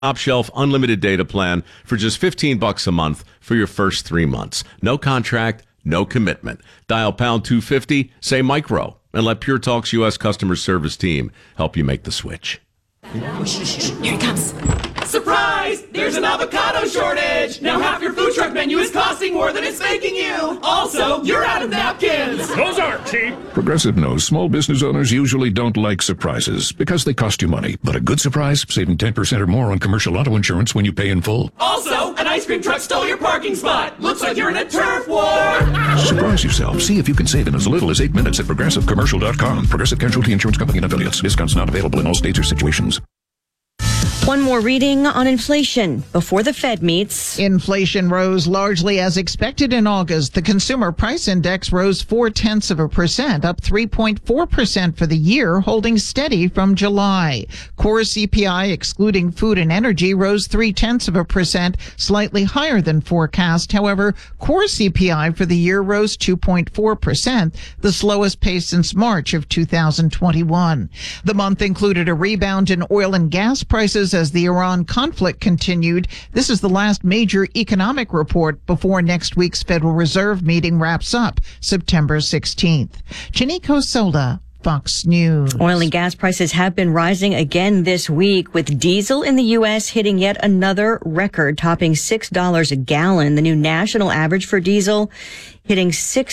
top shelf unlimited data plan for just $15 a month for your first 3 months. No contract, no commitment. Dial pound 250, say micro, and let Pure Talk's U.S. customer service team help you make the switch. Here he comes. Surprise! There's an avocado shortage! Now half your food truck menu is costing more than it's making you! Also, you're out of napkins! Those aren't cheap! Progressive knows small business owners usually don't like surprises because they cost you money. But a good surprise, saving 10% or more on commercial auto insurance when you pay in full. Also, an ice cream truck stole your parking spot! Looks like you're in a turf war! Surprise yourself. See if you can save in as little as 8 minutes at ProgressiveCommercial.com. Progressive Casualty Insurance Company and Affiliates. Discounts not available in all states or situations. One more reading on inflation before the Fed meets. Inflation rose largely as expected in August. The Consumer Price Index rose 0.4%, up 3.4% for the year, holding steady from July. Core CPI, excluding food and energy, rose 0.3%, slightly higher than forecast. However, core CPI for the year rose 2.4%, the slowest pace since March of 2021. The month included a rebound in oil and gas prices as the Iran conflict continued. This is the last major economic report before next week's Federal Reserve meeting wraps up September 16th. Chinico Sola, Fox News. Oil and gas prices have been rising again this week, with diesel in the U.S. hitting yet another record, topping $6 a gallon. The new national average for diesel hitting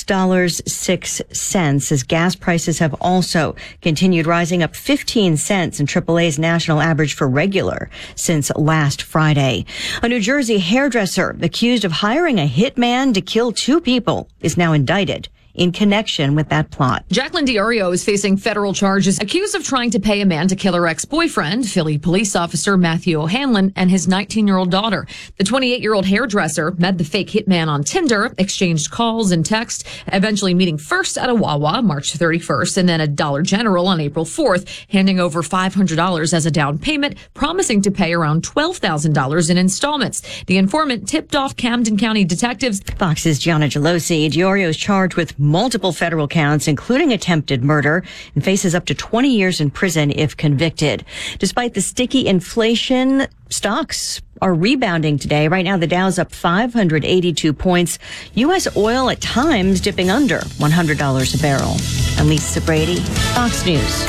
$6.06, as gas prices have also continued rising, up 15 cents in AAA's national average for regular since last Friday. A New Jersey hairdresser accused of hiring a hitman to kill 2 people is now indicted in connection with that plot. Jacqueline Diorio is facing federal charges, accused of trying to pay a man to kill her ex-boyfriend, Philly police officer Matthew O'Hanlon, and his 19-year-old daughter. The 28-year-old hairdresser met the fake hitman on Tinder, exchanged calls and texts, eventually meeting first at a Wawa March 31st and then at Dollar General on April 4th, handing over $500 as a down payment, promising to pay around $12,000 in installments. The informant tipped off Camden County detectives. Fox's Gianna Gelosi. Diorio is charged with multiple federal counts, including attempted murder, and faces up to 20 years in prison if convicted. Despite the sticky inflation, stocks are rebounding today. Right now, the Dow's up 582 points. U.S. oil at times dipping under $100 a barrel. I'm Lisa Brady, Fox News.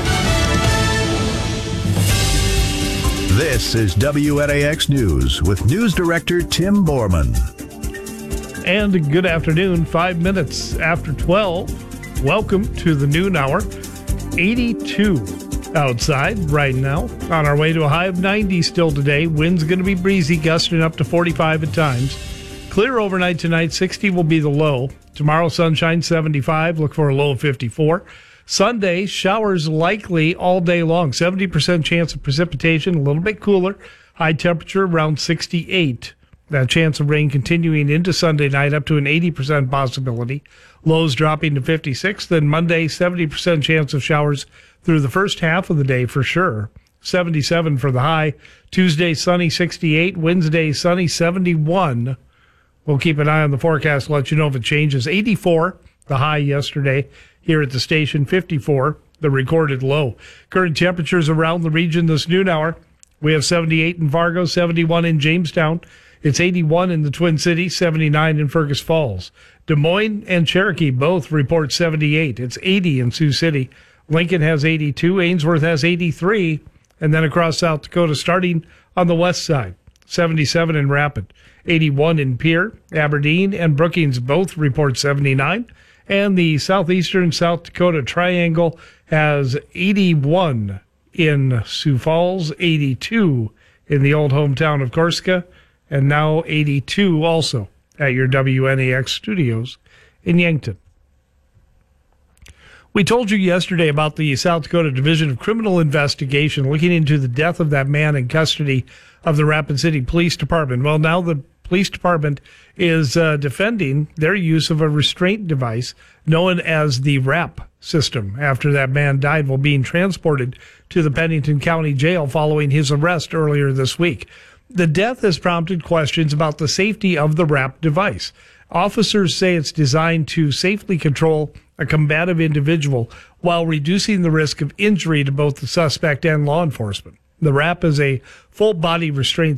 This is WNAX News with News Director Tim Borman. And good afternoon, 5 minutes after 12. Welcome to the noon hour. 82 outside right now. On our way to a high of 90 still today. Wind's going to be breezy, gusting up to 45 at times. Clear overnight tonight, 60 will be the low. Tomorrow, sunshine, 75. Look for a low of 54. Sunday, showers likely all day long. 70% chance of precipitation, a little bit cooler. High temperature around 68. That chance of rain continuing into Sunday night, up to an 80% possibility. Lows dropping to 56. Then Monday, 70% chance of showers through the first half of the day for sure. 77 for the high. Tuesday, sunny, 68. Wednesday, sunny, 71. We'll keep an eye on the forecast, let you know if it changes. 84, the high yesterday here at the station. 54, the recorded low. Current temperatures around the region this noon hour. We have 78 in Fargo, 71 in Jamestown. It's 81 in the Twin Cities, 79 in Fergus Falls. Des Moines and Cherokee both report 78. It's 80 in Sioux City. Lincoln has 82. Ainsworth has 83. And then across South Dakota, starting on the west side, 77 in Rapid. 81 in Pierre. Aberdeen and Brookings both report 79. And the southeastern South Dakota Triangle has 81 in Sioux Falls, 82 in the old hometown of Corsica, and now 82 also at your WNAX studios in Yankton. We told you yesterday about the South Dakota Division of Criminal Investigation looking into the death of that man in custody of the Rapid City Police Department. Well, now the police department is defending their use of a restraint device known as the RAP system after that man died while being transported to the Pennington County Jail following his arrest earlier this week. The death has prompted questions about the safety of the RAP device. Officers say it's designed to safely control a combative individual while reducing the risk of injury to both the suspect and law enforcement. The wrap is a full body restraint